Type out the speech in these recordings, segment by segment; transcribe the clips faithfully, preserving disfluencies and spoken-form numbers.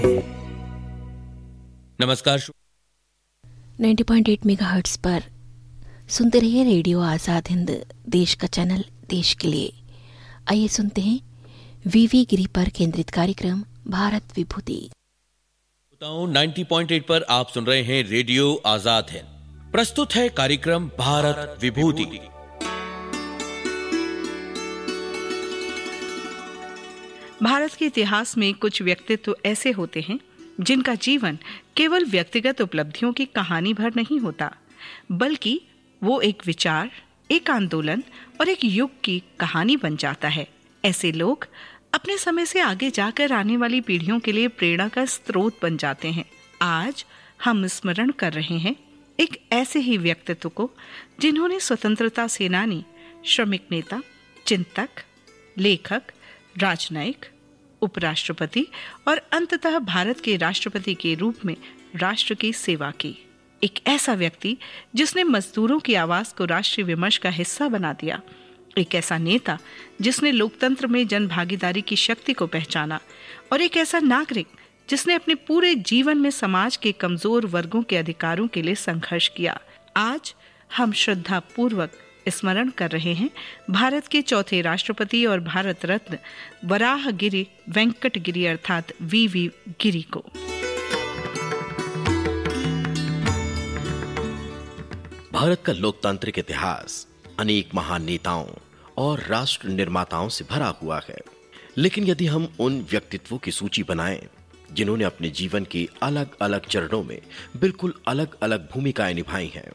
नमस्कार। नब्बे पॉइंट आठ मेगाहर्ट्ज पर सुनते रहिए रेडियो आजाद हिंद, देश का चैनल, देश के लिए। आइए सुनते हैं वीवी गिरी पर केंद्रित कार्यक्रम भारत विभूति। नब्बे पॉइंट आठ पर आप सुन रहे हैं रेडियो आजाद हिंद। प्रस्तुत है कार्यक्रम भारत विभूति। भारत के इतिहास में कुछ व्यक्तित्व ऐसे होते हैं जिनका जीवन केवल व्यक्तिगत उपलब्धियों की कहानी भर नहीं होता, बल्कि वो एक विचार, एक आंदोलन और एक युग की कहानी बन जाता है। ऐसे लोग अपने समय से आगे जाकर आने वाली पीढ़ियों के लिए प्रेरणा का स्रोत बन जाते हैं। आज हम स्मरण कर रहे हैं एक ऐसे ही व्यक्तित्व को जिन्होंने स्वतंत्रता सेनानी, श्रमिक नेता, चिंतक, लेखक, राजनयिक, उपराष्ट्रपति और अंततः भारत के राष्ट्रपति के रूप में राष्ट्र की सेवा की। एक ऐसा व्यक्ति जिसने मजदूरों की आवाज को राष्ट्रीय विमर्श का हिस्सा बना दिया। एक ऐसा नेता जिसने लोकतंत्र में जन भागीदारी की शक्ति को पहचाना। और एक ऐसा नागरिक जिसने अपने पूरे जीवन में समाज के कमजोर वर्गों के अधिकारों के लिए संघर्ष किया। आज हम श्रद्धा पूर्वक स्मरण कर रहे हैं भारत के चौथे राष्ट्रपति और भारत रत्न वराहगिरि वेंकट गिरि अर्थात वीवी गिरि को। भारत का लोकतांत्रिक इतिहास अनेक महान नेताओं और राष्ट्र निर्माताओं से भरा हुआ है, लेकिन यदि हम उन व्यक्तित्वों की सूची बनाएं जिन्होंने अपने जीवन के अलग अलग चरणों में बिल्कुल अलग अलग भूमिकाएं निभाई हैं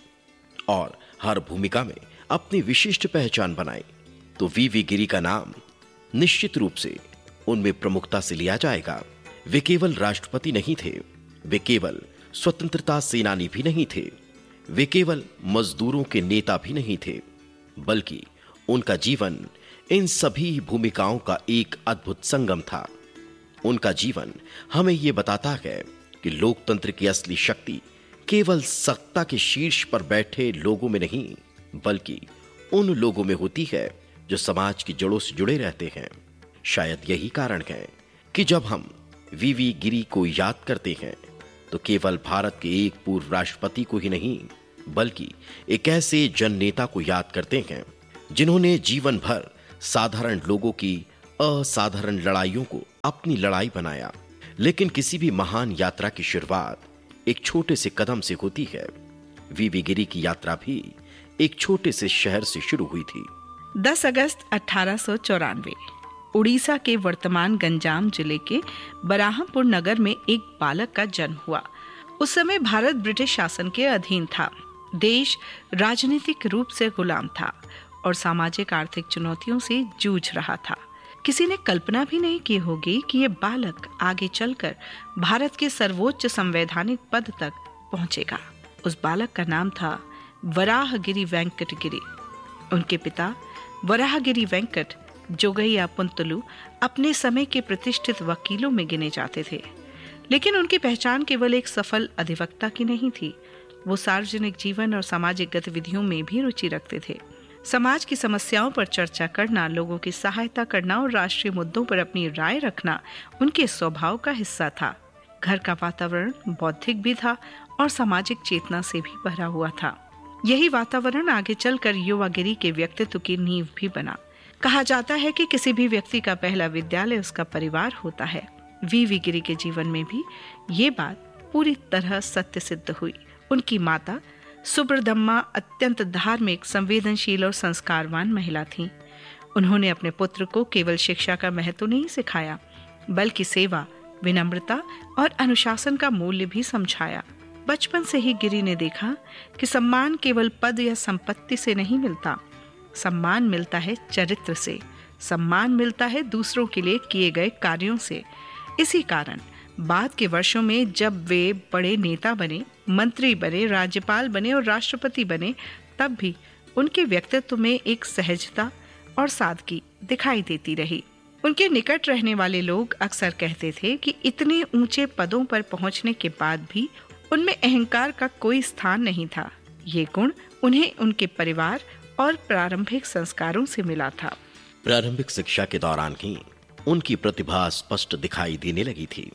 और हर भूमिका में अपनी विशिष्ट पहचान बनाई, तो वीवी गिरि का नाम निश्चित रूप से उनमें प्रमुखता से लिया जाएगा। वे केवल राष्ट्रपति नहीं थे, वे केवल स्वतंत्रता सेनानी भी नहीं थे, वे केवल मजदूरों के नेता भी नहीं थे, बल्कि उनका जीवन इन सभी भूमिकाओं का एक अद्भुत संगम था। उनका जीवन हमें यह बताता है कि लोकतंत्र की असली शक्ति केवल सत्ता के शीर्ष पर बैठे लोगों में नहीं, बल्कि उन लोगों में होती है जो समाज की जड़ों से जुड़े रहते हैं। शायद यही कारण है कि जब हम वीवी गिरि को याद करते हैं तो केवल भारत के एक पूर्व राष्ट्रपति को ही नहीं, बल्कि एक ऐसे जन नेता को याद करते हैं जिन्होंने जीवन भर साधारण लोगों की असाधारण लड़ाइयों को अपनी लड़ाई बनाया। लेकिन किसी भी महान यात्रा की शुरुआत एक छोटे से कदम से होती है। वीवी गिरि की यात्रा भी एक छोटे से शहर से शुरू हुई थी। दस अगस्त अठारह सौ चौरानवे उड़ीसा के वर्तमान गंजाम जिले के बराहमपुर नगर में एक बालक का जन्म हुआ। उस समय भारत ब्रिटिश शासन के अधीन था। देश राजनीतिक रूप से गुलाम था और सामाजिक आर्थिक चुनौतियों से जूझ रहा था। किसी ने कल्पना भी नहीं की होगी कि यह बालक आगे चलकर भारत के सर्वोच्च संवैधानिक पद तक पहुंचेगा। उस बालक का नाम था वराहगिरि वेंकट गिरि। उनके पिता वराहगिरि वेंकट जोगैया पुंतलू अपने समय के प्रतिष्ठित वकीलों में गिने जाते थे, लेकिन उनकी पहचान केवल एक सफल अधिवक्ता की नहीं थी। वो सार्वजनिक जीवन और सामाजिक गतिविधियों में भी रुचि रखते थे। समाज की समस्याओं पर चर्चा करना, लोगों की सहायता करना और राष्ट्रीय मुद्दों पर अपनी राय रखना उनके स्वभाव का हिस्सा था। घर का वातावरण बौद्धिक भी था और सामाजिक चेतना से भी भरा हुआ था। यही वातावरण आगे चलकर युवा गिरि के व्यक्तित्व की नींव भी बना। कहा जाता है कि किसी भी व्यक्ति का पहला विद्यालय उसका परिवार होता है। वीवी गिरि के जीवन में भी ये बात पूरी तरह सत्य सिद्ध हुई। उनकी माता सुब्रदम्मा अत्यंत धार्मिक, संवेदनशील और संस्कारवान महिला थीं। उन्होंने अपने पुत्र को केवल शिक्षा का महत्व नहीं सिखाया, बल्कि सेवा, विनम्रता और अनुशासन का मूल्य भी समझाया। बचपन से ही गिरि ने देखा कि सम्मान केवल पद या संपत्ति से नहीं मिलता। सम्मान मिलता है चरित्र से, सम्मान मिलता है दूसरों के लिए किए गए कार्यों से। इसी कारण बाद के वर्षों में जब वे बड़े नेता बने, मंत्री बने, राज्यपाल बने और राष्ट्रपति बने, तब भी उनके व्यक्तित्व में एक सहजता और सादगी दिखाई देती रही। उनके निकट रहने वाले लोग अक्सर कहते थे कि इतने ऊंचे पदों पर पहुंचने के बाद भी उनमें अहंकार का कोई स्थान नहीं था। ये गुण उन्हें उनके परिवार और प्रारंभिक संस्कारों से मिला था। प्रारंभिक शिक्षा के दौरान ही उनकी प्रतिभा स्पष्ट दिखाई देने लगी थी।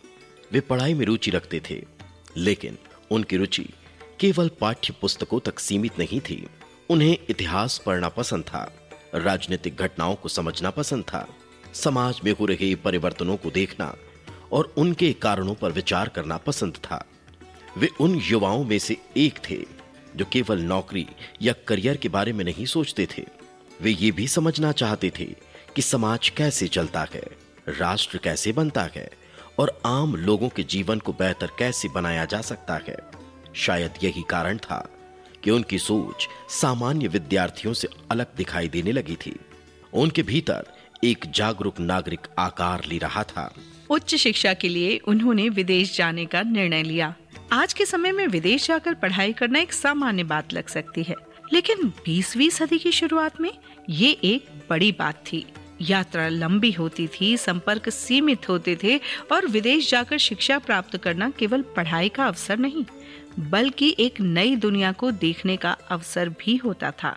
वे पढ़ाई में रुचि रखते थे, लेकिन उनकी रुचि केवल पाठ्य पुस्तकों तक सीमित नहीं थी। उन्हें इतिहास पढ़ना पसंद था, राजनीतिक घटनाओं को समझना पसंद था, समाज में हो रहे परिवर्तनों को देखना और उनके कारणों पर विचार करना पसंद था। वे उन युवाओं में से एक थे जो केवल नौकरी या करियर के बारे में नहीं सोचते थे। वे ये भी समझना चाहते थे कि समाज कैसे चलता है, राष्ट्र कैसे बनता है और आम लोगों के जीवन को बेहतर कैसे बनाया जा सकता है। शायद यही कारण था कि उनकी सोच सामान्य विद्यार्थियों से अलग दिखाई देने लगी थी। उनके भीतर एक जागरूक नागरिक आकार ले रहा था। उच्च शिक्षा के लिए उन्होंने विदेश जाने का निर्णय लिया। आज के समय में विदेश जाकर पढ़ाई करना एक सामान्य बात लग सकती है, लेकिन बीसवीं सदी की शुरुआत में ये एक बड़ी बात थी। यात्रा लंबी होती थी, संपर्क सीमित होते थे और विदेश जाकर शिक्षा प्राप्त करना केवल पढ़ाई का अवसर नहीं, बल्कि एक नई दुनिया को देखने का अवसर भी होता था।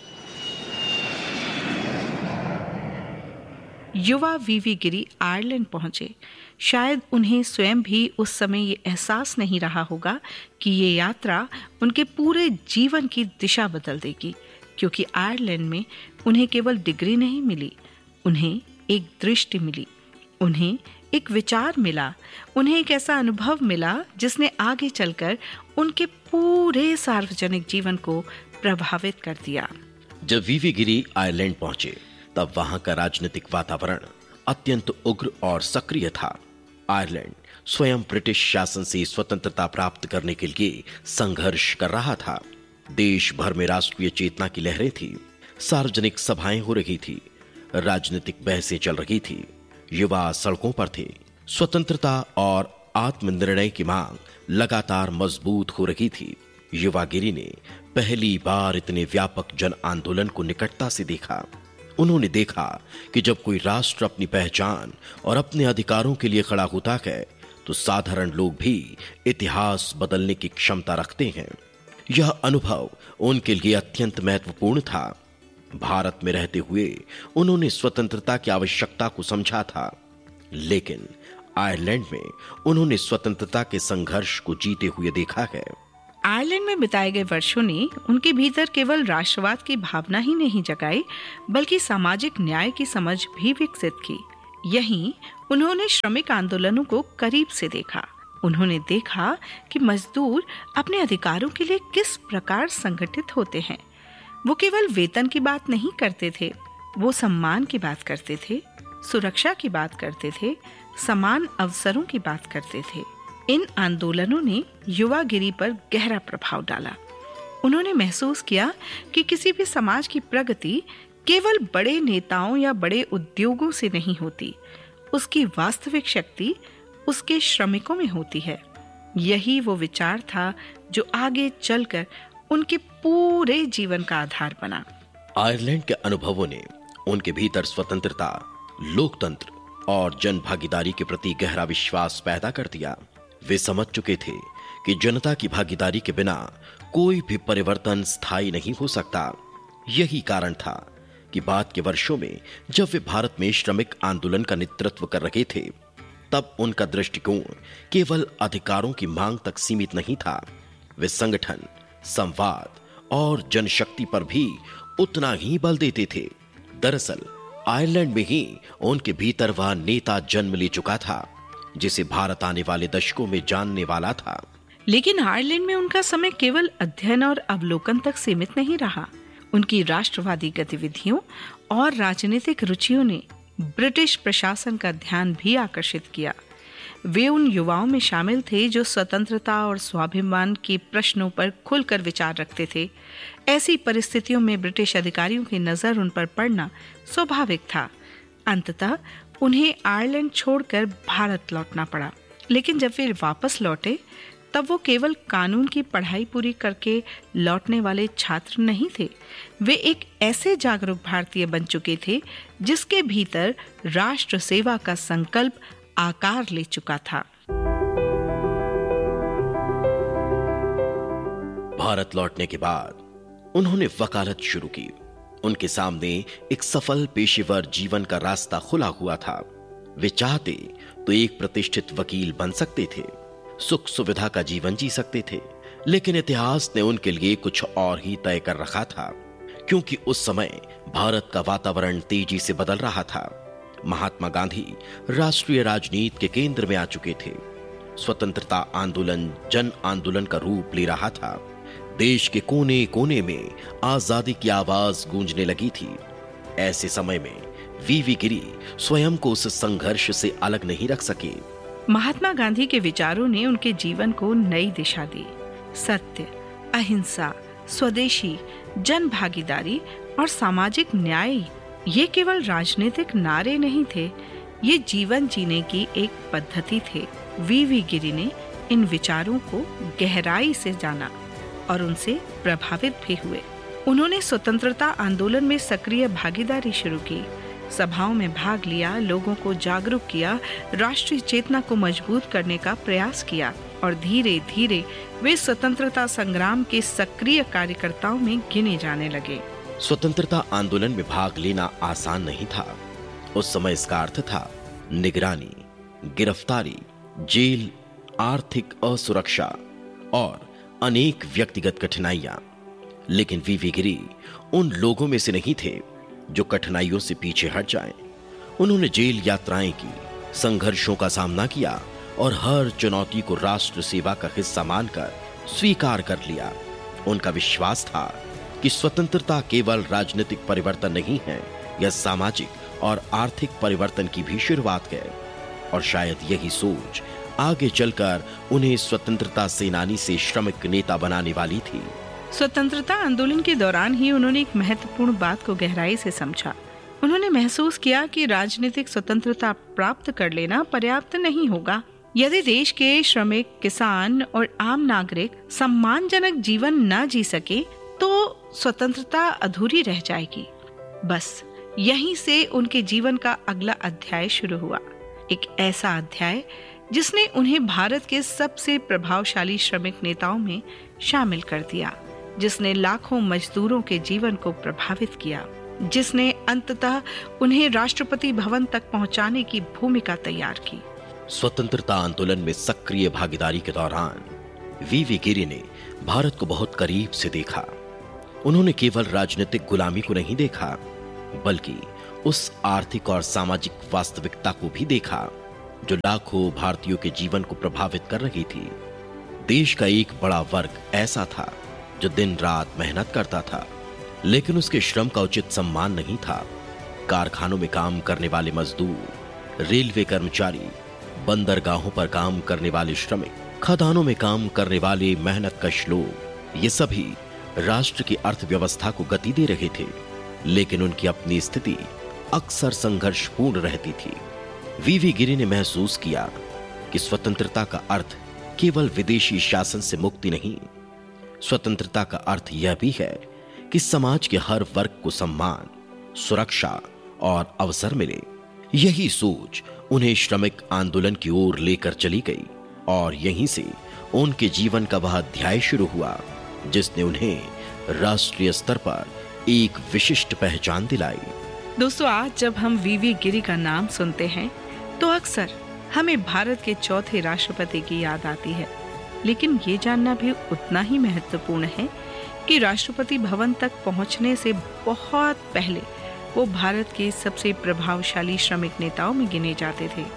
युवा वीवी गिरी आयरलैंड पहुंचे। शायद उन्हें स्वयं भी उस समय ये एहसास नहीं रहा होगा कि ये यात्रा उनके पूरे जीवन की दिशा बदल देगी, क्योंकि आयरलैंड में उन्हें केवल डिग्री नहीं मिली, उन्हें एक दृष्टि मिली, उन्हें एक विचार मिला, उन्हें एक ऐसा अनुभव मिला जिसने आगे चलकर उनके पूरे सार्वजनिक जीवन को प्रभावित कर दिया। जब वीवी गिरी आयरलैंड पहुंचे तब वहां का राजनीतिक वातावरण अत्यंत उग्र और सक्रिय था। आयरलैंड स्वयं ब्रिटिश शासन से स्वतंत्रता प्राप्त करने के लिए संघर्ष कर रहा था। देश भर में राष्ट्रीय चेतना की लहरें थी, सार्वजनिक सभाएं हो रही थी, राजनीतिक बहसें चल रही थी, युवा सड़कों पर थे। स्वतंत्रता और आत्मनिर्णय की मांग लगातार मजबूत हो रही थी। युवा गिरी ने पहली बार इतने व्यापक जन आंदोलन को निकटता से देखा। उन्होंने देखा कि जब कोई राष्ट्र अपनी पहचान और अपने अधिकारों के लिए खड़ा होता है तो साधारण लोग भी इतिहास बदलने की क्षमता रखते हैं। यह अनुभव उनके लिए अत्यंत महत्वपूर्ण था। भारत में रहते हुए उन्होंने स्वतंत्रता की आवश्यकता को समझा था, लेकिन आयरलैंड में उन्होंने स्वतंत्रता के संघर्ष को जीते हुए देखा है। आयरलैंड में बिताए गए वर्षों ने उनके भीतर केवल राष्ट्रवाद की भावना ही नहीं जगाई, बल्कि सामाजिक न्याय की समझ भी विकसित की। यहीं उन्होंने श्रमिक आंदोलनों को करीब से देखा। उन्होंने देखा कि मजदूर अपने अधिकारों के लिए किस प्रकार संगठित होते हैं। वो केवल वेतन की बात नहीं करते थे, वो सम्मान की बात करते थे, सुरक्षा की बात करते थे, समान अवसरों की बात करते थे। इन आंदोलनों ने युवा गिरी पर गहरा प्रभाव डाला। उन्होंने महसूस किया कि किसी भी समाज की प्रगति केवल बड़े नेताओं या बड़े उद्योगों से नहीं होती, उसकी वास्तविक शक्ति उसके श्रमिकों में होती है। यही वो विचार था जो आगे चलकर उनके पूरे जीवन का आधार बना। आयरलैंड के अनुभवों ने उनके भीतर स्वतंत्रता, लोकतंत्र और जन भागीदारी के प्रति गहरा विश्वास पैदा कर दिया। वे समझ चुके थे कि जनता की भागीदारी के बिना कोई भी परिवर्तन स्थायी नहीं हो सकता। यही कारण था कि बाद के वर्षों में जब वे भारत में श्रमिक आंदोलन का नेतृत्व कर रहे थे, तब उनका दृष्टिकोण केवल अधिकारों की मांग तक सीमित नहीं था। वे संगठन, संवाद और जनशक्ति पर भी उतना ही बल देते थे। दरअसल आयरलैंड में ही उनके भीतर वह नेता जन्म ले चुका था जिसे भारत आने वाले दशकों में जानने वाला था। लेकिन आयरलैंड में उनका समय केवल अध्ययन और अवलोकन तक सीमित नहीं रहा। उनकी राष्ट्रवादी गतिविधियों और राजनीतिक रुचियों ने ब्रिटिश प्रशासन का ध्यान भी आकर्षित किया। वे उन युवाओं में शामिल थे जो स्वतंत्रता और स्वाभिमान के प्रश्नों पर खुलकर विचार रखते थे। ऐसी परिस्थितियों में ब्रिटिश अधिकारियों की नजर उन पर पड़ना स्वाभाविक था। अंततः उन्हें आयरलैंड छोड़कर भारत लौटना पड़ा। लेकिन जब वे वापस लौटे तब वो केवल कानून की पढ़ाई पूरी करके लौटने वाले छात्र नहीं थे। वे एक ऐसे जागरूक भारतीय बन चुके थे जिसके भीतर राष्ट्र सेवा का संकल्प आकार ले चुका था। भारत लौटने के बाद उन्होंने वकालत शुरू की। उनके सामने एक सफल पेशेवर जीवन का रास्ता खुला हुआ था। वे चाहते तो एक प्रतिष्ठित वकील बन सकते थे, सुख सुविधा का जीवन जी सकते थे, लेकिन इतिहास ने उनके लिए कुछ और ही तय कर रखा था, क्योंकि उस समय भारत का वातावरण तेजी से बदल रहा था। महात्मा गांधी राष्ट्रीय राजनीति के केंद्र में आ चुके थे। स्वतंत्रता आंदोलन जन आंदोलन का रूप ले रहा था। देश के कोने कोने में आजादी की आवाज गूंजने लगी थी। ऐसे समय में वीवी गिरी स्वयं को उस संघर्ष से अलग नहीं रख सके। महात्मा गांधी के विचारों ने उनके जीवन को नई दिशा दी। सत्य, अहिंसा, स्वदेशी, जन भागीदारी और सामाजिक न्याय ये केवल राजनीतिक नारे नहीं थे, ये जीवन जीने की एक पद्धति थे। वीवी गिरी ने इन विचारों को गहराई से जाना और उनसे प्रभावित भी हुए। उन्होंने स्वतंत्रता आंदोलन में सक्रिय भागीदारी शुरू की, सभाओं में भाग लिया, लोगों को जागरूक किया, राष्ट्रीय चेतना को मजबूत करने का प्रयास किया और धीरे धीरे वे स्वतंत्रता संग्राम के सक्रिय कार्यकर्ताओं में गिने जाने लगे। स्वतंत्रता आंदोलन में भाग लेना आसान नहीं था। उस समय इसका अर्थ था निगरानी, गिरफ्तारी, जेल, आर्थिक असुरक्षा और अनेक व्यक्तिगत कठिनाइयां। लेकिन वीवी गिरी उन लोगों में से नहीं थे जो कठिनाइयों से पीछे हट जाएं। उन्होंने जेल यात्राएं की, संघर्षों का सामना किया और हर चुनौती को राष्ट्र सेवा का हिस्सा मानकर स्वीकार कर लिया। उनका विश्वास था कि स्वतंत्रता केवल राजनीतिक परिवर्तन नहीं है, यह सामाजिक और आर्थिक परिवर्तन की भी शुरुआत है। और शायद यही सोच आगे चलकर उन्हें स्वतंत्रता सेनानी से श्रमिक नेता बनाने वाली थी। स्वतंत्रता आंदोलन के दौरान ही उन्होंने एक महत्वपूर्ण बात को गहराई से समझा। उन्होंने महसूस किया कि राजनीतिक स्वतंत्रता प्राप्त कर लेना पर्याप्त नहीं होगा। यदि देश के श्रमिक, किसान और आम नागरिक सम्मानजनक जीवन न जी सके तो स्वतंत्रता अधूरी रह जाएगी। बस यहीं से उनके जीवन का अगला अध्याय शुरू हुआ, एक ऐसा अध्याय जिसने उन्हें भारत के सबसे प्रभावशाली श्रमिक नेताओं में शामिल कर दिया, जिसने लाखों मजदूरों के जीवन को प्रभावित किया, जिसने अंततः उन्हें राष्ट्रपति भवन तक पहुंचाने की भूमिका तैयार की। स्वतंत्रता आंदोलन में सक्रिय भागीदारी के दौरान वीवी गिरी ने भारत को बहुत करीब से देखा। उन्होंने केवल राजनीतिक गुलामी को नहीं देखा, बल्कि उस आर्थिक और सामाजिक वास्तविकता को भी देखा जो लाखों भारतीयों के जीवन को प्रभावित कर रही थी। देश का एक बड़ा वर्ग ऐसा था जो दिन रात मेहनत करता था, लेकिन उसके श्रम का उचित सम्मान नहीं था। कारखानों में काम करने वाले मजदूर, रेलवे कर्मचारी, बंदरगाहों पर काम करने वाले श्रमिक, खदानों में काम करने वाले मेहनतकश लोग, ये सभी राष्ट्र की अर्थव्यवस्था को गति दे रहे थे, लेकिन उनकी अपनी स्थिति अक्सर संघर्षपूर्ण रहती थी। वीवी गिरी ने महसूस किया कि स्वतंत्रता का अर्थ केवल विदेशी शासन से मुक्ति नहीं, स्वतंत्रता का अर्थ यह भी है कि समाज के हर वर्ग को सम्मान, सुरक्षा और अवसर मिले। यही सोच उन्हें श्रमिक आंदोलन की ओर लेकर चली गई और यहीं से उनके जीवन का वह अध्याय शुरू हुआ जिसने उन्हें राष्ट्रीय स्तर पर एक विशिष्ट पहचान दिलाई। दोस्तों, आज जब हम वीवी गिरी का नाम सुनते हैं तो अक्सर हमें भारत के चौथे राष्ट्रपति की याद आती है, लेकिन ये जानना भी उतना ही महत्वपूर्ण है कि राष्ट्रपति भवन तक पहुंचने से बहुत पहले वो भारत के सबसे प्रभावशाली श्रमिक नेताओं में गिने जाते थे।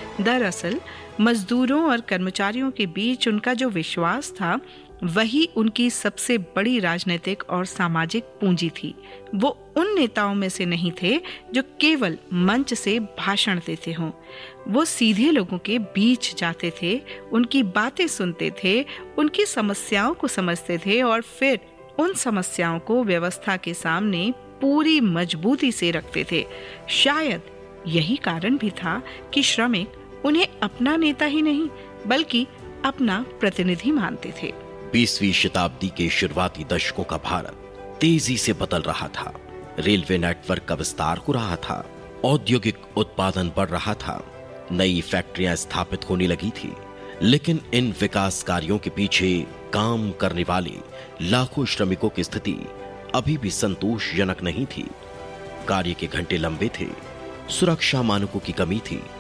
दरअसल मजदूरों और कर्मचारियों के बीच उनका जो विश्वास था वही उनकी सबसे बड़ी राजनीतिक और सामाजिक पूंजी थी। वो उन नेताओं में से नहीं थे जो केवल मंच से भाषण देते हों। वो सीधे लोगों के बीच जाते थे, उनकी बातें सुनते थे, उनकी समस्याओं को समझते थे और फिर उन समस्याओं को व्यवस्था के सामने पूरी मजबूती से रखते थे। शायद यही कारण भी था कि श्रमिक उन्हें अपना नेता ही नहीं बल्कि अपना प्रतिनिधि मानते थे। बीसवीं शताब्दी के शुरुआती दशकों का भारत तेजी से बदल रहा था। रेलवे नेटवर्क का विस्तार हो रहा था, औद्योगिक उत्पादन बढ़ रहा था, नई फैक्ट्रियां स्थापित होने लगी थी। लेकिन इन विकास कार्यों के पीछे काम करने वाले लाखों श्रमिकों की स्थिति अभी भी संतोषजनक नहीं थी। कार्य के घंटे लंबे थे, सुरक्षा मानकों की कमी थी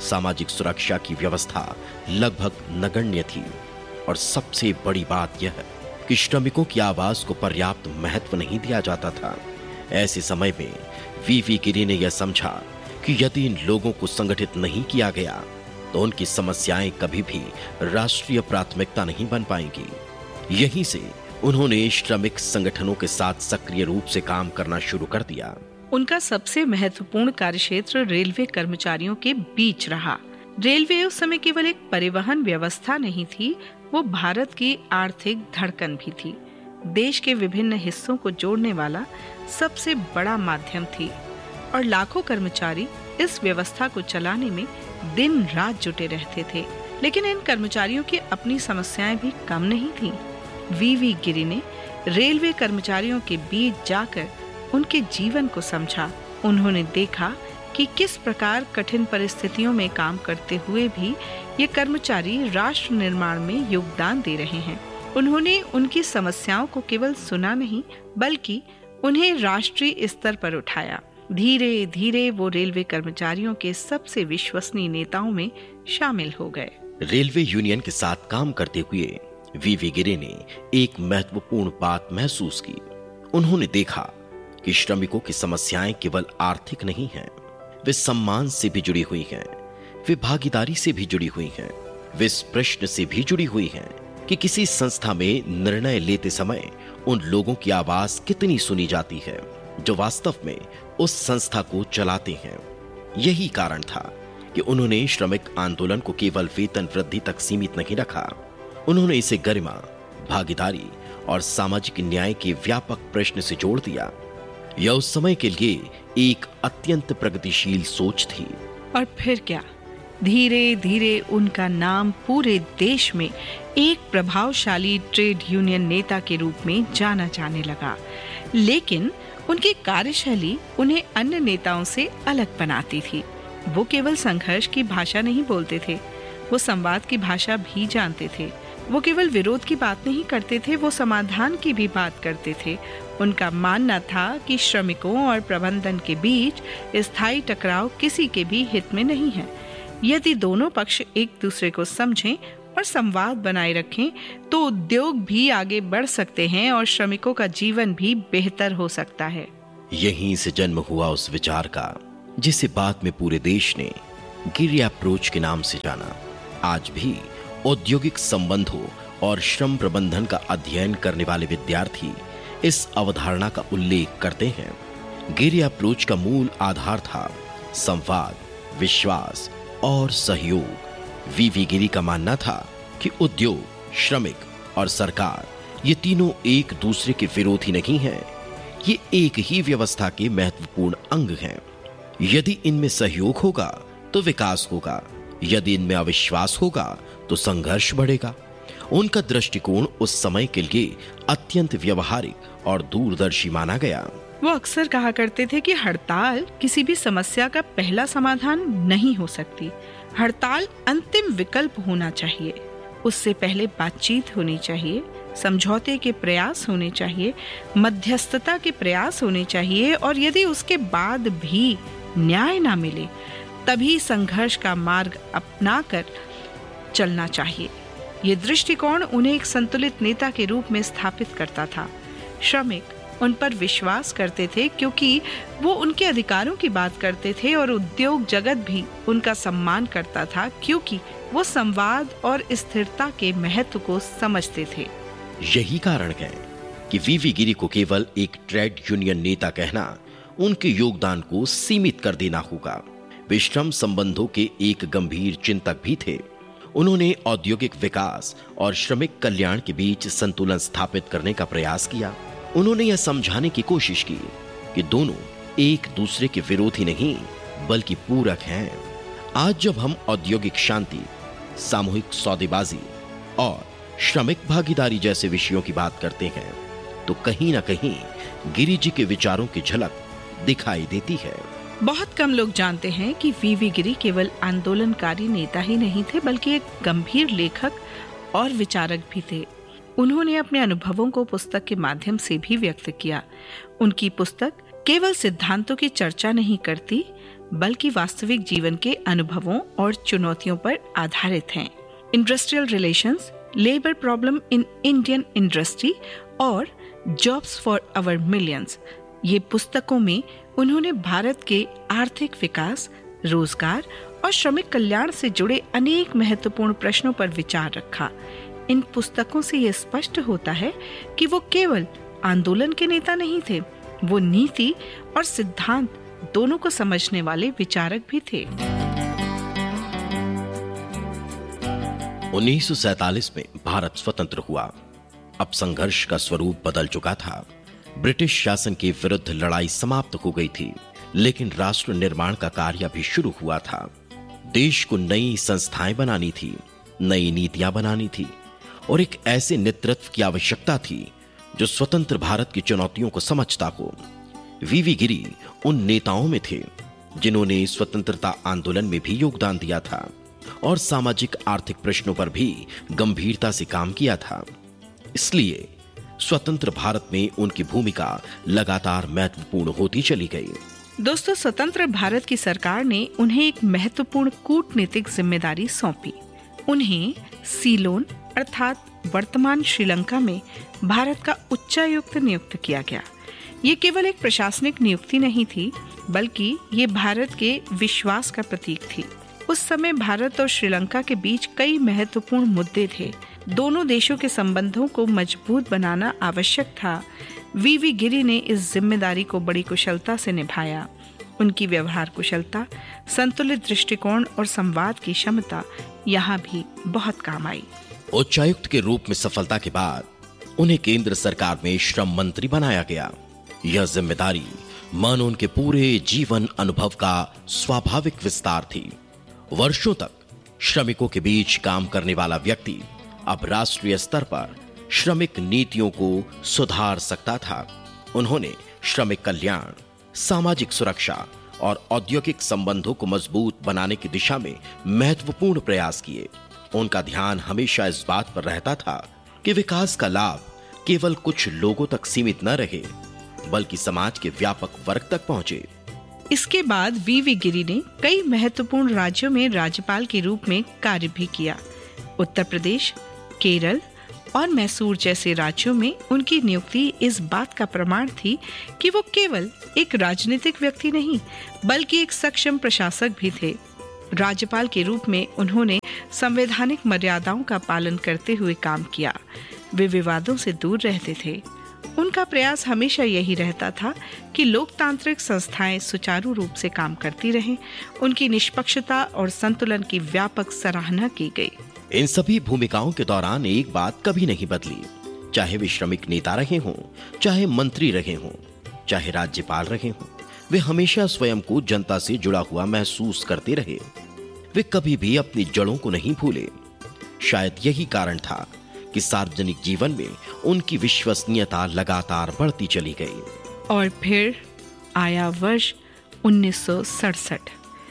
सामाजिक सुरक्षा की व्यवस्था लगभग नगण्य थी और सबसे बड़ी बात यह कि श्रमिकों की आवाज को पर्याप्त महत्व नहीं दिया जाता था। ऐसे समय में वीवी गिरी ने यह समझा कि यदि इन लोगों को संगठित नहीं किया गया तो उनकी समस्याएं कभी भी राष्ट्रीय प्राथमिकता नहीं बन पाएंगी। यहीं से उन्होंने श्रमिक संगठनों के साथ सक्रिय रूप से काम करना शुरू कर दिया। उनका सबसे महत्वपूर्ण कार्यक्षेत्र रेलवे कर्मचारियों के बीच रहा। रेलवे उस समय केवल एक परिवहन व्यवस्था नहीं थी, वो भारत की आर्थिक धड़कन भी थी। देश के विभिन्न हिस्सों को जोड़ने वाला सबसे बड़ा माध्यम थी और लाखों कर्मचारी इस व्यवस्था को चलाने में दिन रात जुटे रहते थे। लेकिन इन कर्मचारियों की अपनी समस्याएं भी कम नहीं थीं। वीवी गिरी ने रेलवे कर्मचारियों के बीच जाकर उनके जीवन को समझा। उन्होंने देखा कि किस प्रकार कठिन परिस्थितियों में काम करते हुए भी ये कर्मचारी राष्ट्र निर्माण में योगदान दे रहे हैं। उन्होंने उनकी समस्याओं को केवल सुना नहीं, बल्कि उन्हें राष्ट्रीय स्तर पर उठाया। धीरे धीरे वो रेलवे कर्मचारियों के सबसे विश्वसनीय नेताओं में शामिल हो गए। रेलवे यूनियन के साथ काम करते हुए वीवी गिरी ने एक महत्वपूर्ण बात महसूस की। उन्होंने देखा कि श्रमिकों की समस्याएं केवल आर्थिक नहीं हैं, वे सम्मान से भी जुड़ी हुई हैं, वे भागीदारी से भी जुड़ी हुई हैं, वे इस प्रश्न से भी जुड़ी हुई हैं कि किसी संस्था में निर्णय लेते समय उन लोगों की आवाज कितनी सुनी जाती है जो वास्तव में उस संस्था को चलाते हैं। यही कारण था कि उन्होंने श्रमिक आंदोलन को केवल वेतन वृद्धि तक सीमित नहीं रखा, उन्होंने इसे गरिमा, भागीदारी और सामाजिक न्याय के व्यापक प्रश्न से जोड़ दिया। यह उस समय के लिए एक अत्यंत प्रगतिशील सोच थी। और फिर क्या, धीरे धीरे उनका नाम पूरे देश में एक प्रभावशाली ट्रेड यूनियन नेता के रूप में जाना जाने लगा। लेकिन उनकी कार्यशैली उन्हें अन्य नेताओं से अलग बनाती थी। वो केवल संघर्ष की भाषा नहीं बोलते थे, वो संवाद की भाषा भी जानते थे। वो केवल विरोध की बात नहीं करते थे, वो समाधान की भी बात करते थे। उनका मानना था कि श्रमिकों और प्रबंधन के बीच स्थायी टकराव किसी के भी हित में नहीं है। यदि दोनों पक्ष एक दूसरे को समझें और संवाद बनाए रखें तो उद्योग भी आगे बढ़ सकते हैं और श्रमिकों का जीवन भी बेहतर हो सकता है। यहीं से जन्म हुआ उस विचार का जिसे बाद में पूरे देश ने गिरी अप्रोच के नाम से जाना। आज भी औद्योगिक संबंधों और श्रम प्रबंधन का अध्ययन करने वाले विद्यार्थी इस अवधारणा का उल्लेख करते हैं। गिरी अप्रोच का मूल आधार था संवाद, विश्वास और सहयोग। वीवी गिरी का मानना था कि उद्योग, श्रमिक और सरकार ये तीनों एक दूसरे के विरोधी नहीं हैं, ये एक ही व्यवस्था के महत्वपूर्ण अंग हैं। यदि इनमें सहयोग होगा तो विकास होगा, यदि इनमें अविश्वास होगा तो संघर्ष बढ़ेगा। उनका दृष्टिकोण उस समय के लिए अत्यंत व्यवहारिक और दूरदर्शी माना गया। वो अक्सर कहा करते थे कि हड़ताल किसी भी समस्या का पहला समाधान नहीं हो सकती। हड़ताल अंतिम विकल्प होना चाहिए। उससे पहले बातचीत होनी चाहिए, समझौते के प्रयास होने चाहिए, मध्यस्थता के प्रयास होने चाहिए और यदि उसके बाद भी न्याय ना मिले तभी संघर्ष का मार्ग अपनाकर चलना चाहिए। ये दृष्टिकोण उन्हें एक संतुलित नेता के रूप में स्थापित करता था। श्रमिक उन पर विश्वास करते थे क्योंकि वो उनके अधिकारों की बात करते थे और उद्योग जगत भी उनका सम्मान करता था क्योंकि वो संवाद और स्थिरता के महत्व को समझते थे। यही कारण है कि वीवी गिरी को केवल एक ट्रेड यूनियन नेता कहना उनके योगदान को सीमित कर देना होगा। वे श्रम संबंधों के एक गंभीर चिंतक भी थे। उन्होंने औद्योगिक विकास और श्रमिक कल्याण के बीच संतुलन स्थापित करने का प्रयास किया। उन्होंने यह समझाने की कोशिश की कि दोनों एक दूसरे के विरोधी नहीं बल्कि पूरक हैं। आज जब हम औद्योगिक शांति, सामूहिक सौदेबाजी और श्रमिक भागीदारी जैसे विषयों की बात करते हैं तो कहीं ना कहीं गिरी जी के विचारों की झलक दिखाई देती है। बहुत कम लोग जानते हैं कि वीवी गिरी केवल आंदोलनकारी नेता ही नहीं थे बल्कि एक गंभीर लेखक और विचारक भी थे। उन्होंने अपने अनुभवों को पुस्तक के माध्यम से भी व्यक्त किया। उनकी पुस्तक केवल सिद्धांतों की चर्चा नहीं करती बल्कि वास्तविक जीवन के अनुभवों और चुनौतियों पर आधारित हैं। Industrial relations, labour problem in Indian industry और जॉब्स फॉर आवर मिलियंस, ये पुस्तकों में उन्होंने भारत के आर्थिक विकास, रोजगार और श्रमिक कल्याण से जुड़े अनेक महत्वपूर्ण प्रश्नों पर विचार रखा। इन पुस्तकों से यह स्पष्ट होता है कि वो केवल आंदोलन के नेता नहीं थे, वो नीति और सिद्धांत दोनों को समझने वाले विचारक भी थे। उन्नीस सौ सैंतालीस में भारत स्वतंत्र हुआ। अब संघर्ष का स्वरूप बदल चुका था। ब्रिटिश शासन के विरुद्ध लड़ाई समाप्त हो गई थी, लेकिन राष्ट्र निर्माण का कार्य भी शुरू हुआ था। देश को नई संस्थाएं बनानी थी, नई नीतियां बनानी थी और एक ऐसे नेतृत्व की आवश्यकता थी जो स्वतंत्र भारत की चुनौतियों को समझता हो। वीवी गिरी उन नेताओं में थे जिन्होंने स्वतंत्रता आंदोलन में भी योगदान दिया था और सामाजिक आर्थिक प्रश्नों पर भी गंभीरता से काम किया था। इसलिए स्वतंत्र भारत में उनकी भूमिका लगातार महत्वपूर्ण होती चली गई। दोस्तों, स्वतंत्र भारत की सरकार ने उन्हें एक महत्वपूर्ण कूटनीतिक जिम्मेदारी सौंपी। उन्हें सीलोन अर्थात वर्तमान श्रीलंका में भारत का उच्चायुक्त नियुक्त किया गया। ये केवल एक प्रशासनिक नियुक्ति नहीं थी, बल्कि ये भारत के विश्वास का प्रतीक थी। उस समय भारत और श्रीलंका के बीच कई महत्वपूर्ण मुद्दे थे। दोनों देशों के संबंधों को मजबूत बनाना आवश्यक था। वीवी गिरी ने इस जिम्मेदारी को बड़ी कुशलता से निभाया। उनकी व्यवहार कुशलता, संतुलित दृष्टिकोण और संवाद की क्षमता यहाँ भी बहुत काम आई। उच्चायुक्त के रूप में सफलता के बाद उन्हें केंद्र सरकार में श्रम मंत्री बनाया गया। यह जिम्मेदारी मानो उनके पूरे जीवन अनुभव का स्वाभाविक विस्तार थी। वर्षों तक श्रमिकों के बीच काम करने वाला व्यक्ति अब राष्ट्रीय स्तर पर श्रमिक नीतियों को सुधार सकता था। उन्होंने श्रमिक कल्याण, सामाजिक सुरक्षा और औद्योगिक संबंधों को मजबूत बनाने की दिशा में महत्वपूर्ण प्रयास किए। उनका ध्यान हमेशा इस बात पर रहता था कि विकास का लाभ केवल कुछ लोगों तक सीमित न रहे, बल्कि समाज के व्यापक वर्ग तक पहुंचे। इसके बाद वीवी गिरी ने कई महत्वपूर्ण राज्यों में राज्यपाल के रूप में कार्य भी किया। उत्तर प्रदेश, केरल और मैसूर जैसे राज्यों में उनकी नियुक्ति इस बात का प्रमाण थी कि वो केवल एक राजनीतिक व्यक्ति नहीं, बल्कि एक सक्षम प्रशासक भी थे। राज्यपाल के रूप में उन्होंने संवैधानिक मर्यादाओं का पालन करते हुए काम किया। वे विवादों से दूर रहते थे। उनका प्रयास हमेशा यही रहता था कि लोकतांत्रिक संस्थाएं सुचारू रूप से काम करती रहें। उनकी निष्पक्षता और संतुलन की व्यापक सराहना की गई। इन सभी भूमिकाओं के दौरान एक बात कभी नहीं बदली। चाहे वे श्रमिक नेता रहे हों, चाहे मंत्री रहे हों, चाहे राज्यपाल रहे हों, वे हमेशा स्वयं को जनता से जुड़ा हुआ महसूस करते रहे। वे कभी भी अपनी जड़ों को नहीं भूले। शायद यही कारण था कि सार्वजनिक जीवन में उनकी विश्वसनीयता लगातार बढ़ती चली गई। और फिर आया वर्ष उन्नीस सौ सड़सठ।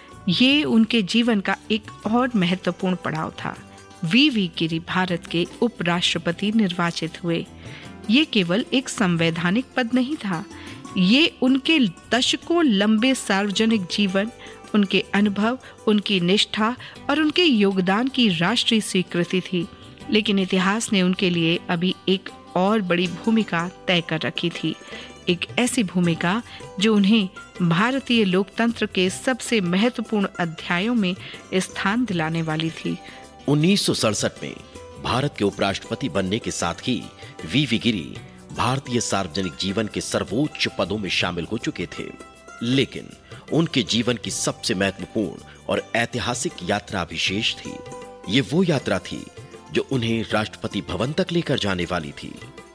ये उनके जीवन का एक और महत्वपूर्ण पड़ाव था। वीवी गिरी भारत के उपराष्ट्रपति निर्वाचित हुए। ये केवल एक संवैधानिक पद नहीं था, ये उनके दशकों लंबे सार्वजनिक जीवन, उनके अनुभव, उनकी निष्ठा और उनके योगदान की राष्ट्रीय स्वीकृति थी। लेकिन इतिहास ने उनके लिए अभी एक और बड़ी भूमिका तय कर रखी थी, एक ऐसी भूमिका जो उन्हें भारतीय लोकतंत्र के सबसे महत्वपूर्ण अध्यायों में स्थान दिलाने वाली थी। उन्नीस सौ सड़सठ में भारत के उपराष्ट्रपति बनने के साथ ही वीवी गिरी भारतीय सार्वजनिक जीवन के सर्वोच्च पदों में शामिल हो चुके थे। लेकिन उनके जीवन की सबसे महत्वपूर्ण और ऐतिहासिक यात्रा विशेष थी। ये वो यात्रा थी जो उन्हें राष्ट्रपति भवन तक लेकर जाने वाली थी।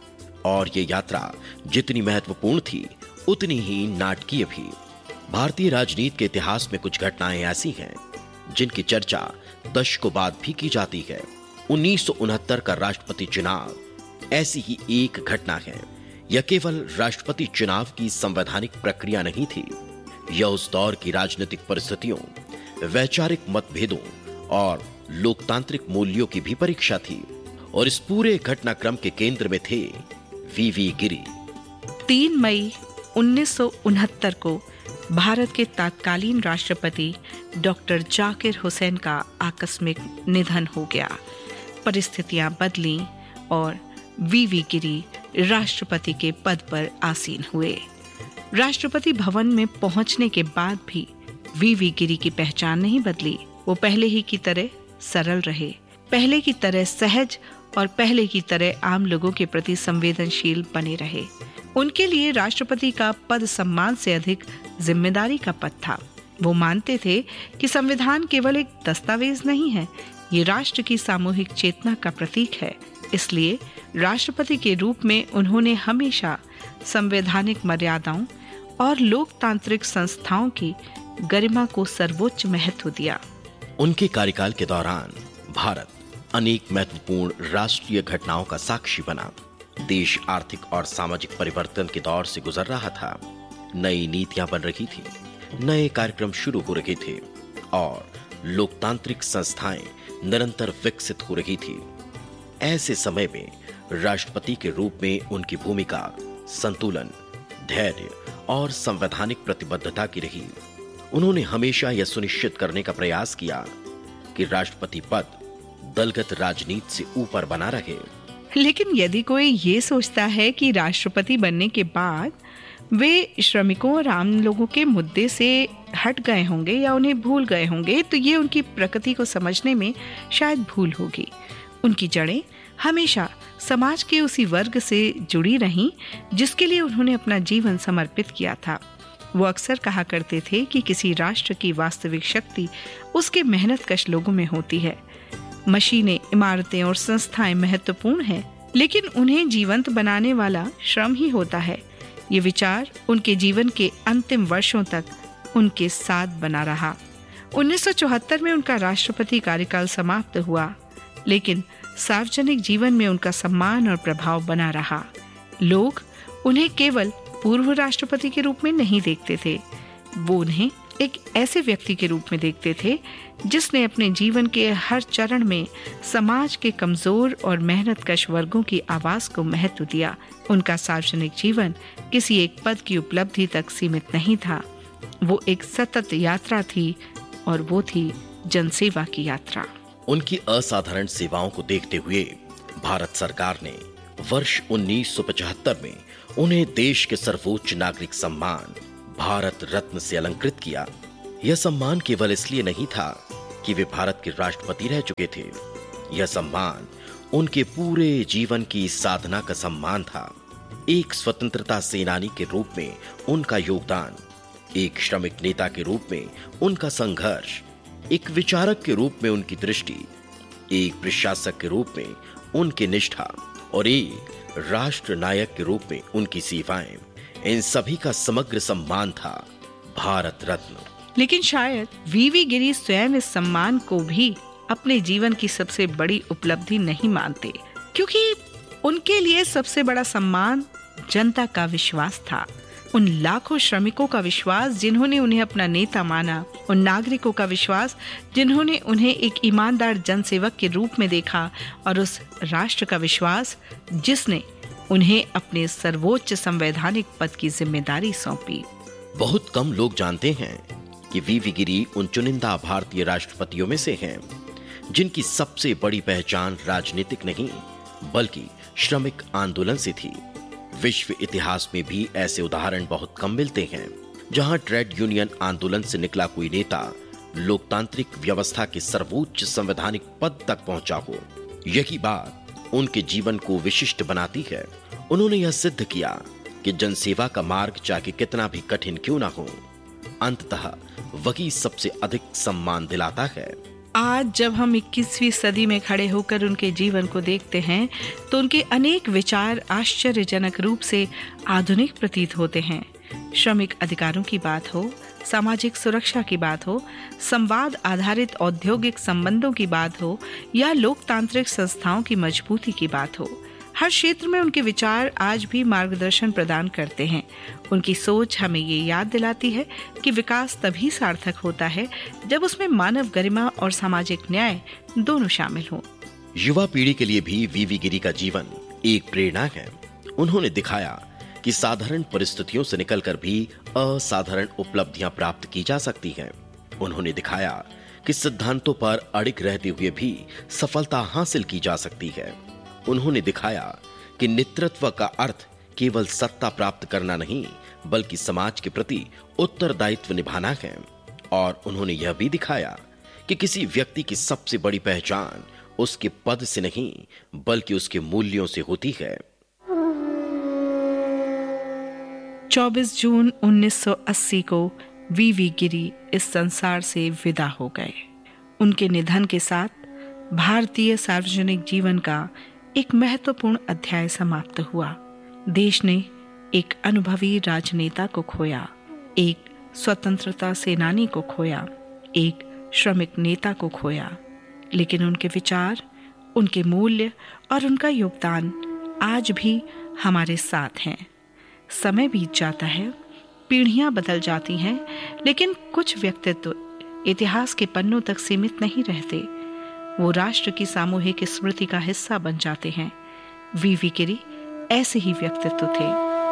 और ये यात्रा जितनी महत्वपूर्ण थी, उतनी ही नाटकीय भी। भारतीय राजनीति के इतिहास में कुछ घटनाएं ऐसी हैं जिनकी चर्चा दशकों बाद भी की जाती है। उन्नीस सौ उनहत्तर का राष्ट्रपति चुनाव ऐसी ही एक घटना है। यह केवल राष्ट्रपति चुनाव की संवैधानिक प्रक्रिया नहीं थी, यह उस दौर की राजनीतिक परिस्थितियों, वैचारिक मतभेदों और लोकतांत्रिक मूल्यों की भी परीक्षा थी। और इस पूरे घटनाक्रम के केंद्र में थे वीवी गिरी। तीन मई उन्नीस सौ उनहत्तर को भारत के तत्कालीन राष्ट्रपति डॉक्टर जाकिर हुसैन का आकस्मिक निधन हो गया। परिस्थितियां बदली और वीवी गिरी राष्ट्रपति के पद पर आसीन हुए। राष्ट्रपति भवन में पहुंचने के बाद भी वीवी गिरी की पहचान नहीं बदली। वो पहले ही की तरह सरल रहे, पहले की तरह सहज और पहले की तरह आम लोगों के प्रति संवेदनशील बने रहे। उनके लिए राष्ट्रपति का पद सम्मान से अधिक जिम्मेदारी का पद था। वो मानते थे कि संविधान केवल एक दस्तावेज नहीं है, ये राष्ट्र की सामूहिक चेतना का प्रतीक है। इसलिए राष्ट्रपति के रूप में उन्होंने हमेशा संवैधानिक मर्यादाओं और लोकतांत्रिक संस्थाओं की गरिमा को सर्वोच्च महत्व दिया। उनके कार्यकाल के दौरान भारत अनेक महत्वपूर्ण राष्ट्रीय घटनाओं का साक्षी बना। देश आर्थिक और सामाजिक परिवर्तन के दौर से गुजर रहा था। नई नीतियां बन रही थी, नए कार्यक्रम शुरू हो रहे थे और लोकतांत्रिक संस्थाएं निरंतर विकसित हो रही थी। ऐसे समय में राष्ट्रपति के रूप में उनकी भूमिका संतुलन, धैर्य और संवैधानिक प्रतिबद्धता की रही। उन्होंने हमेशा यह सुनिश्चित करने का प्रयास किया कि राष्ट्रपति पद दलगत राजनीति से ऊपर बना रहे। लेकिन यदि कोई ये सोचता है कि राष्ट्रपति बनने के बाद वे श्रमिकों और आम लोगों के मुद्दे से हट गए होंगे या उन्हें भूल गए होंगे, तो ये उनकी प्रकृति को समझने में शायद भूल होगी। उनकी जड़ें हमेशा समाज के उसी वर्ग से जुड़ी रहीं जिसके लिए उन्होंने अपना जीवन समर्पित किया था। वो अक्सर कहा करते थे कि किसी राष्ट्र की वास्तविक शक्ति उसके मेहनतकश लोगों में होती है। मशीनें, इमारतें और संस्थाएं महत्वपूर्ण हैं, लेकिन उन्हें जीवंत बनाने वाला श्रम ही होता है। ये विचार उनके जीवन के अंतिम वर्षों तक उनके साथ बना रहा। उन्नीस सौ चौहत्तर में उनका राष्ट्रपति कार्यकाल समाप्त हुआ, लेकिन सार्वजनिक जीवन में उनका सम्मान और प्रभाव बना रहा। लोग उन्हें केवल पूर्व राष्ट्रपति के रूप में नहीं देखते थे, वो उन्हें एक ऐसे व्यक्ति के रूप में देखते थे जिसने अपने जीवन के हर चरण में समाज के कमजोर और मेहनतकश वर्गों की आवाज को महत्व दिया। उनका सार्वजनिक जीवन किसी एक पद की उपलब्धि तक सीमित नहीं था, वो एक सतत यात्रा थी और वो थी जनसेवा की यात्रा। उनकी असाधारण सेवाओं को देखते हुए भारत सरकार ने वर्ष उन्नीस सौ पचहत्तर में उन्हें देश के सर्वोच्च नागरिक सम्मान भारत रत्न से अलंकृत किया। यह सम्मान केवल इसलिए नहीं था कि वे भारत के राष्ट्रपति रह चुके थे, यह सम्मान उनके पूरे जीवन की साधना का सम्मान था। एक स्वतंत्रता सेनानी के रूप में उनका योगदान, एक श्रमिक नेता के रूप में उनका संघर्ष, एक विचारक के रूप में उनकी दृष्टि, एक प्रशासक के रूप में उनकी निष्ठा और एक राष्ट्र नायक के रूप में उनकी सेवाएं, इन सभी का समग्र सम्मान था भारत रत्न। लेकिन शायद वीवी गिरी स्वयं इस सम्मान को भी अपने जीवन की सबसे बड़ी उपलब्धि नहीं मानते, क्योंकि उनके लिए सबसे बड़ा सम्मान जनता का विश्वास था। उन लाखों श्रमिकों का विश्वास जिन्होंने उन्हें अपना नेता माना, उन नागरिकों का विश्वास जिन्होंने उन्हें एक ईमानदार जनसेवक के रूप में देखा, और उस राष्ट्र का विश्वास जिसने उन्हें अपने सर्वोच्च संवैधानिक पद की जिम्मेदारी सौंपी। बहुत कम लोग जानते हैं कि वीवी गिरी उन चुनिंदा भारतीय राष्ट्रपतियों में से हैं जिनकी सबसे बड़ी पहचान राजनीतिक नहीं बल्कि श्रमिक आंदोलन से थी। विश्व इतिहास में भी ऐसे उदाहरण बहुत कम मिलते हैं जहां ट्रेड यूनियन आंदोलन से निकला कोई नेता लोकतांत्रिक व्यवस्था के सर्वोच्च संवैधानिक पद तक पहुंचा हो। यही बात उनके जीवन को विशिष्ट बनाती है। उन्होंने यह सिद्ध किया कि जनसेवा का मार्ग चाहे कितना भी कठिन क्यों ना हो, अंततः वही सबसे अधिक सम्मान दिलाता है। आज जब हम इक्कीसवीं सदी में खड़े होकर उनके जीवन को देखते हैं तो उनके अनेक विचार आश्चर्यजनक रूप से आधुनिक प्रतीत होते हैं। श्रमिक अधिकारों की बात हो, सामाजिक सुरक्षा की बात हो, संवाद आधारित औद्योगिक संबंधों की बात हो या लोकतांत्रिक संस्थाओं की मजबूती की बात हो, हर क्षेत्र में उनके विचार आज भी मार्गदर्शन प्रदान करते हैं। उनकी सोच हमें ये याद दिलाती है कि विकास तभी सार्थक होता है जब उसमें मानव गरिमा और सामाजिक न्याय दोनों शामिल हों। युवा पीढ़ी के लिए भी वीवी गिरी का जीवन एक प्रेरणा है। उन्होंने दिखाया कि साधारण परिस्थितियों से निकलकर भी असाधारण उपलब्धियां प्राप्त की जा सकती हैं। उन्होंने दिखाया कि सिद्धांतों पर अड़िग रहते हुए भी सफलता हासिल की जा सकती है। उन्होंने दिखाया कि नेतृत्व का अर्थ केवल सत्ता प्राप्त करना नहीं, बल्कि समाज के प्रति उत्तरदायित्व निभाना है। और उन्होंने यह भी दिखाया कि किसी व्यक्ति की सबसे बड़ी पहचान उसके पद से नहीं, बल्कि उसके मूल्यों से होती है। चौबीस जून उन्नीस सौ अस्सी को वीवी गिरी इस संसार से विदा हो गए। उनके निधन के साथ भारतीय सार्वजनिक जीवन का एक महत्वपूर्ण अध्याय समाप्त हुआ। देश ने एक अनुभवी राजनेता को खोया, एक स्वतंत्रता सेनानी को खोया, एक श्रमिक नेता को खोया, लेकिन उनके विचार, उनके मूल्य और उनका योगदान आज भी हमारे साथ हैं। समय बीत जाता है, पीढ़ियां बदल जाती हैं, लेकिन कुछ व्यक्तित्व इतिहास के पन्नों तक सीमित नहीं रहते। वो राष्ट्र की सामूहिक स्मृति का हिस्सा बन जाते हैं। वीवी गिरी ऐसे ही व्यक्तित्व थे।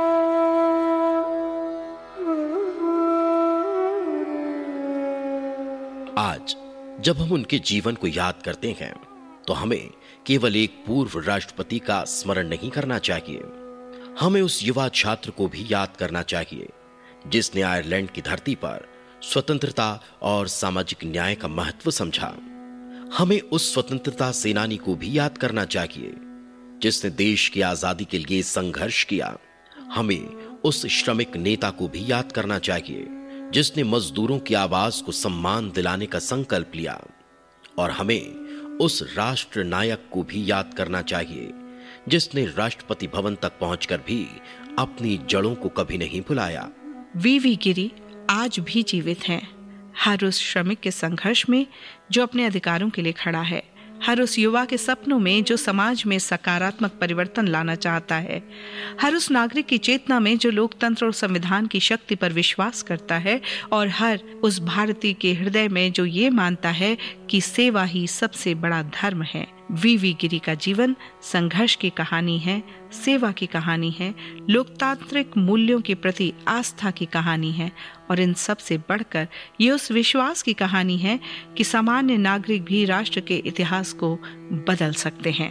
आज जब हम उनके जीवन को याद करते हैं तो हमें केवल एक पूर्व राष्ट्रपति का स्मरण नहीं करना चाहिए, हमें उस युवा छात्र को भी याद करना चाहिए जिसने आयरलैंड की धरती पर स्वतंत्रता और सामाजिक न्याय का महत्व समझा। हमें उस स्वतंत्रता सेनानी को भी याद करना चाहिए जिसने देश की आजादी के लिए संघर्ष किया। हमें उस श्रमिक नेता को भी याद करना चाहिए जिसने मजदूरों की आवाज को सम्मान दिलाने का संकल्प लिया। और हमें उस राष्ट्र नायक को भी याद करना चाहिए जिसने राष्ट्रपति भवन तक पहुंचकर भी अपनी जड़ों को कभी नहीं भुलाया। वीवी गिरी आज भी जीवित हैं, हर उस श्रमिक के संघर्ष में जो अपने अधिकारों के लिए खड़ा है, हर उस युवा के सपनों में जो समाज में सकारात्मक परिवर्तन लाना चाहता है, हर उस नागरिक की चेतना में जो लोकतंत्र और संविधान की शक्ति पर विश्वास करता है, और हर उस भारतीय के हृदय में जो ये मानता है कि सेवा ही सबसे बड़ा धर्म है। वीवी गिरी का जीवन संघर्ष की कहानी है, सेवा की कहानी है, लोकतांत्रिक मूल्यों के प्रति आस्था की कहानी है, और इन सब से बढ़कर ये उस विश्वास की कहानी है कि सामान्य नागरिक भी राष्ट्र के इतिहास को बदल सकते हैं।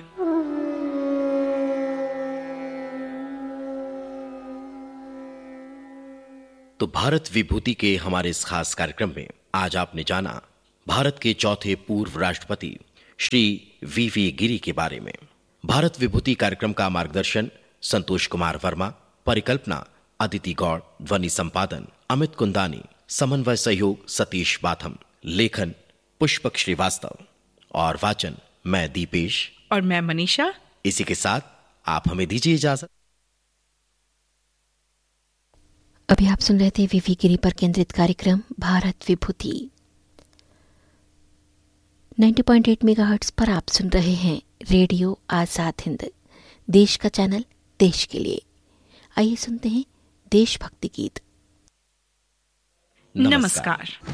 तो भारत विभूति के हमारे इस खास कार्यक्रम में आज आपने जाना भारत के चौथे पूर्व राष्ट्रपति श्री वीवी गिरी के बारे में। भारत विभूति कार्यक्रम का मार्गदर्शन संतोष कुमार वर्मा, परिकल्पना अदिति गौड़, ध्वनि संपादन अमित कुंदानी, समन्वय सहयोग सतीश बाथम, लेखन पुष्पक श्रीवास्तव और वाचन मैं दीपेश और मैं मनीषा। इसी के साथ आप हमें दीजिए इजाजत। अभी आप सुन रहे थे वीवी गिरी पर केंद्रित कार्यक्रम भारत विभूति। नब्बे पॉइंट आठ मेगाहर्ट्ज पर आप सुन रहे हैं रेडियो आजाद हिंद, देश का चैनल देश के लिए। आइए सुनते हैं देशभक्ति गीत। नमस्कार, नमस्कार।